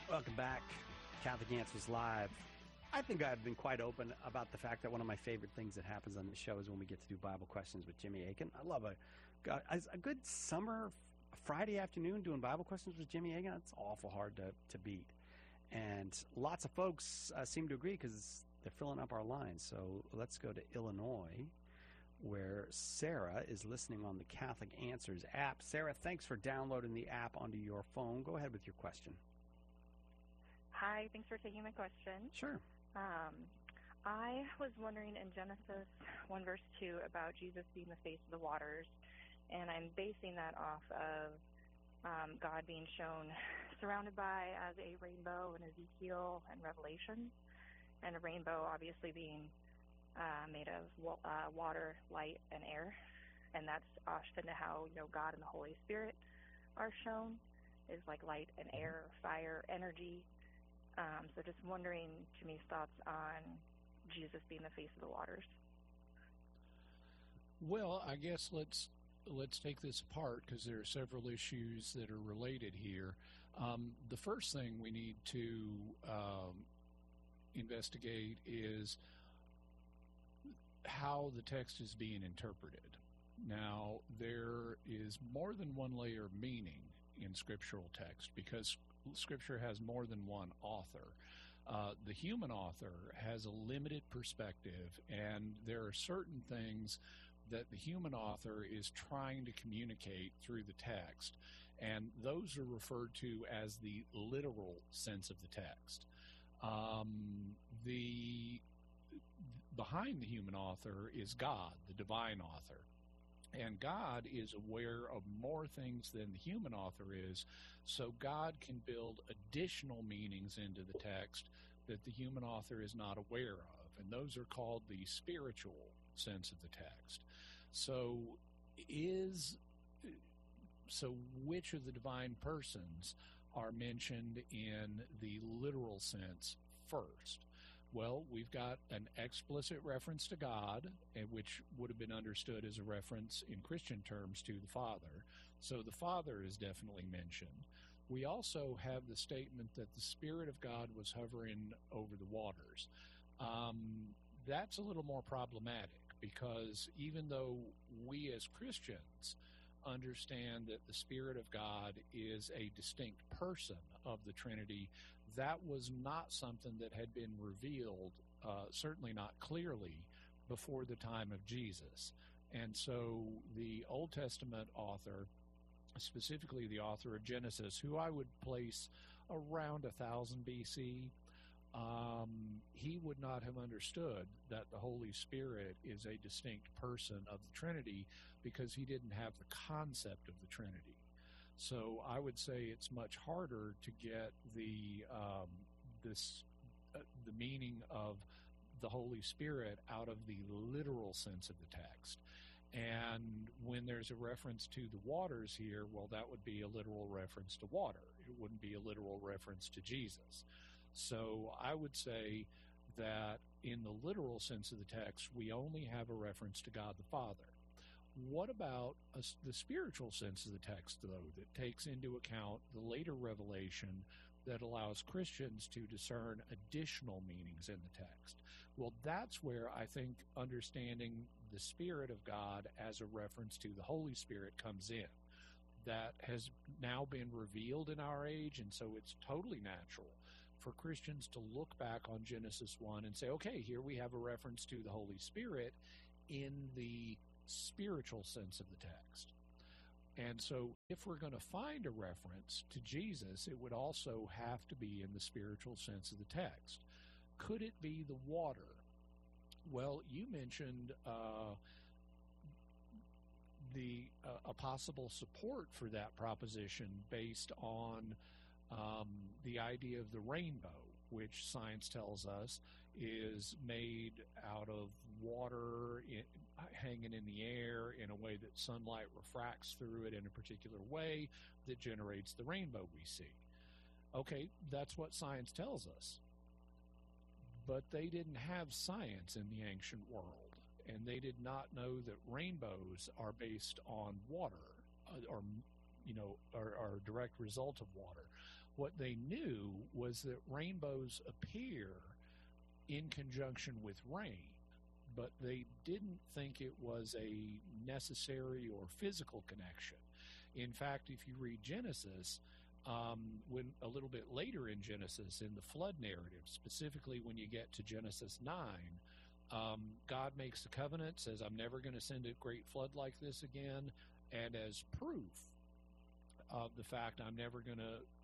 Welcome back, Catholic Answers Live. I think I've been quite open about the fact that one of my favorite things that happens on the show is when we get to do Bible questions with Jimmy Akin. I love a good summer Friday afternoon doing Bible questions with Jimmy Akin. It's awful hard to beat. And lots of folks seem to agree because they're filling up our lines. So let's go to Illinois, where Sarah is listening on the Catholic Answers app. Sarah, thanks for downloading the app onto your phone. Go ahead with your question. Hi, thanks for taking my question. Sure. I was wondering in Genesis 1 verse 2 about Jesus being the face of the waters, and I'm basing that off of God being shown surrounded by as a rainbow in Ezekiel and Revelation, and a rainbow obviously being made of water, light, and air, and that's often how God and the Holy Spirit are shown, is like light and air, fire, energy. So just wondering Jimmy's thoughts on Jesus being the face of the waters. Well, I guess let's take this apart because there are several issues that are related here. The first thing we need to investigate is how the text is being interpreted. Now, there is more than one layer of meaning in scriptural text because Scripture has more than one author. The human author has a limited perspective, and there are certain things that the human author is trying to communicate through the text, and those are referred to as the literal sense of the text. Behind the human author is God, the divine author. And God is aware of more things than the human author is, so God can build additional meanings into the text that the human author is not aware of, and those are called the spiritual sense of the text. So which of the divine persons are mentioned in the literal sense first? Well, we've got an explicit reference to God, which would have been understood as a reference in Christian terms to the Father. So the Father is definitely mentioned. We also have the statement that the Spirit of God was hovering over the waters. That's a little more problematic because even though we as Christians understand that the Spirit of God is a distinct person of the Trinity, that was not something that had been revealed, certainly not clearly, before the time of Jesus. And so the Old Testament author, specifically the author of Genesis, who I would place around 1000 BC, he would not have understood that the Holy Spirit is a distinct person of the Trinity because he didn't have the concept of the Trinity. So I would say it's much harder to get the meaning of the Holy Spirit out of the literal sense of the text. And when there's a reference to the waters here, well, that would be a literal reference to water. It wouldn't be a literal reference to Jesus. So I would say that in the literal sense of the text, we only have a reference to God the Father. What about the spiritual sense of the text, though, that takes into account the later revelation that allows Christians to discern additional meanings in the text? Well, that's where I think understanding the Spirit of God as a reference to the Holy Spirit comes in. That has now been revealed in our age, and so it's totally natural for Christians to look back on Genesis 1 and say, okay, here we have a reference to the Holy Spirit in the spiritual sense of the text. And so if we're going to find a reference to Jesus, it would also have to be in the spiritual sense of the text. Could it be the water? Well, you mentioned a possible support for that proposition based on the idea of the rainbow, which science tells us is made out of water hanging in the air in a way that sunlight refracts through it in a particular way that generates the rainbow we see. Okay, that's what science tells us. But they didn't have science in the ancient world, and they did not know that rainbows are based on water, or are a direct result of water. What they knew was that rainbows appear in conjunction with rain, but they didn't think it was a necessary or physical connection. In fact, if you read Genesis, when a little bit later in Genesis, in the flood narrative, specifically when you get to Genesis 9, God makes the covenant, says, I'm never going to send a great flood like this again, and as proof of the fact I'm never going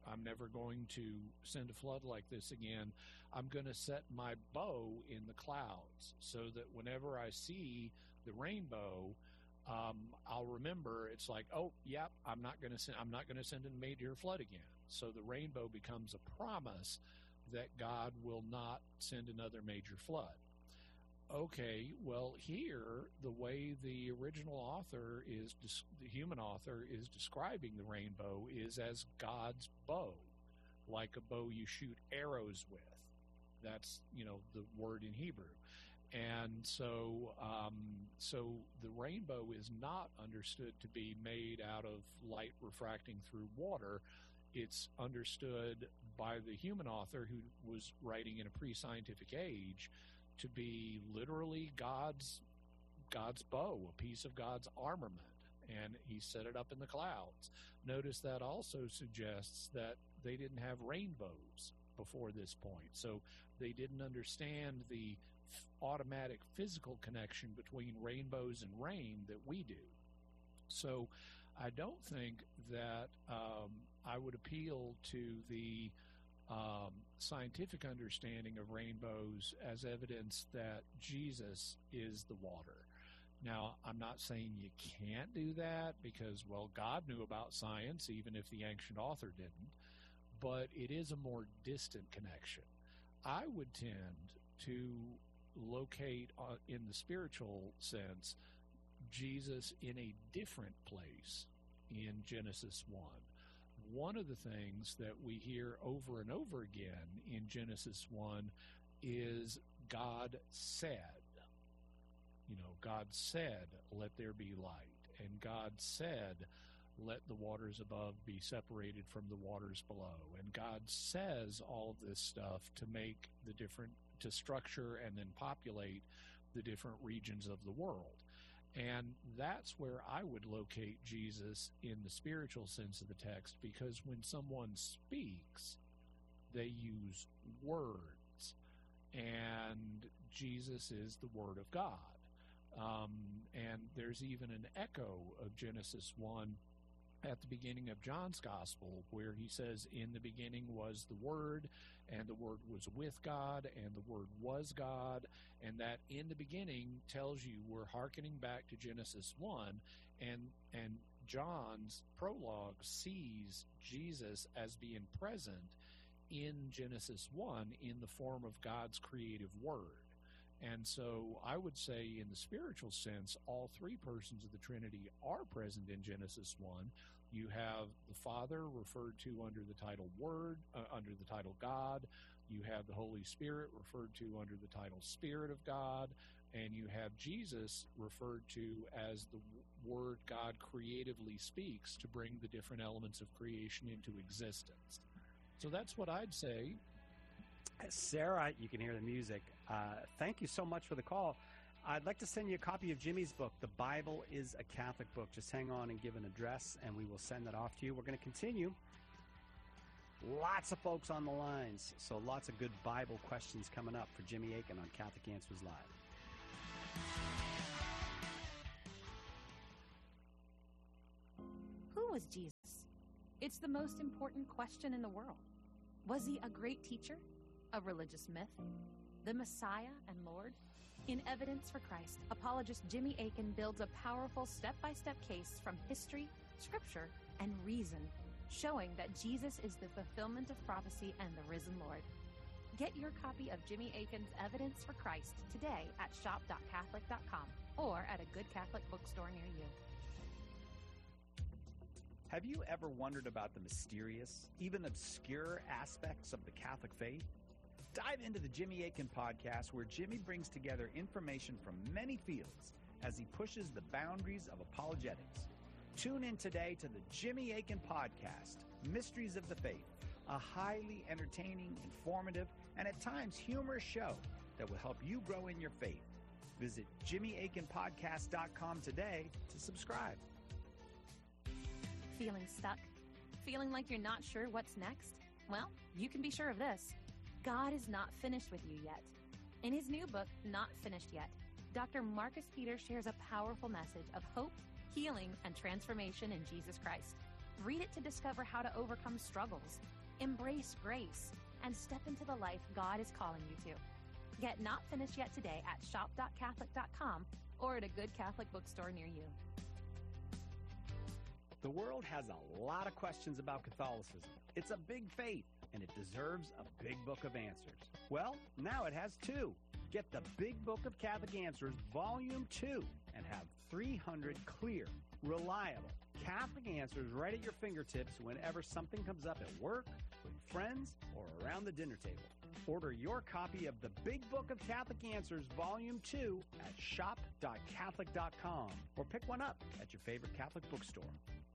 to send a flood like this again, I'm going to set my bow in the clouds so that whenever I see the rainbow, I'll remember. It's like, oh, yep, I'm not going to send a major flood again. So the rainbow becomes a promise that God will not send another major flood. Okay, well, here, the way the original author the human author is describing the rainbow is as God's bow, like a bow you shoot arrows with. That's, the word in Hebrew. And so the rainbow is not understood to be made out of light refracting through water. It's understood by the human author, who was writing in a pre-scientific age, to be literally God's bow, a piece of God's armament, and he set it up in the clouds. Notice that also suggests that they didn't have rainbows before this point, so they didn't understand the automatic physical connection between rainbows and rain that we do. So I don't think that I would appeal to the scientific understanding of rainbows as evidence that Jesus is the water. Now, I'm not saying you can't do that because, well, God knew about science, even if the ancient author didn't, but it is a more distant connection. I would tend to locate, in the spiritual sense, Jesus in a different place in Genesis 1. One of the things that we hear over and over again in Genesis 1 is God said. God said, let there be light. And God said, let the waters above be separated from the waters below. And God says all of this stuff to structure and then populate the different regions of the world. And that's where I would locate Jesus in the spiritual sense of the text, because when someone speaks, they use words. And Jesus is the Word of God. And there's even an echo of Genesis 1 at the beginning of John's Gospel, where he says, in the beginning was the Word, and the Word was with God, and the Word was God. And that in the beginning tells you we're hearkening back to Genesis 1, and John's prologue sees Jesus as being present in Genesis 1 in the form of God's creative Word. And so I would say in the spiritual sense, all three persons of the Trinity are present in Genesis 1. You have the Father referred to under the title Word, under the title God. You have the Holy Spirit referred to under the title Spirit of God. And you have Jesus referred to as the Word God creatively speaks to bring the different elements of creation into existence. So that's what I'd say. Sarah, you can hear the music. Thank you so much for the call. I'd like to send you a copy of Jimmy's book, The Bible is a Catholic Book. Just hang on and give an address, and we will send that off to you. We're going to continue. Lots of folks on the lines, so lots of good Bible questions coming up for Jimmy Akin on Catholic Answers Live. Who was Jesus? It's the most important question in the world. Was he a great teacher? A religious myth? The Messiah and Lord? In Evidence for Christ, apologist Jimmy Akin builds a powerful step-by-step case from history, scripture, and reason, showing that Jesus is the fulfillment of prophecy and the risen Lord. Get your copy of Jimmy Akin's Evidence for Christ today at shop.catholic.com or at a good Catholic bookstore near you. Have you ever wondered about the mysterious, even obscure aspects of the Catholic faith? Dive into the Jimmy Akin podcast, where Jimmy brings together information from many fields as he pushes the boundaries of apologetics. Tune in today to the Jimmy Akin Podcast, Mysteries of the Faith, a highly entertaining, informative, and at times humorous show that will help you grow in your faith. Visit JimmyAkinPodcast.com today to subscribe. Feeling stuck? Feeling like you're not sure what's next? Well, you can be sure of this. God is not finished with you yet. In his new book, Not Finished Yet, Dr. Marcus Peters shares a powerful message of hope, healing, and transformation in Jesus Christ. Read it to discover how to overcome struggles, embrace grace, and step into the life God is calling you to. Get Not Finished Yet today at shop.catholic.com or at a good Catholic bookstore near you. The world has a lot of questions about Catholicism. It's a big faith, and it deserves a big book of answers. Well, now it has two. Get the Big Book of Catholic Answers, Volume 2, and have 300 clear, reliable Catholic answers right at your fingertips whenever something comes up at work, with friends, or around the dinner table. Order your copy of the Big Book of Catholic Answers, Volume 2 at shop.catholic.com or pick one up at your favorite Catholic bookstore.